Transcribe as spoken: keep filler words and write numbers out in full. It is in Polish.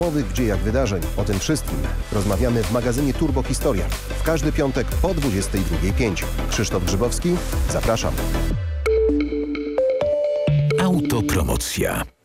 w dziejach wydarzeń. O tym wszystkim rozmawiamy w magazynie Turbo Historia. W każdy piątek po dwudziestej drugiej pięć. Krzysztof Grzybowski, zapraszam. Autopromocja.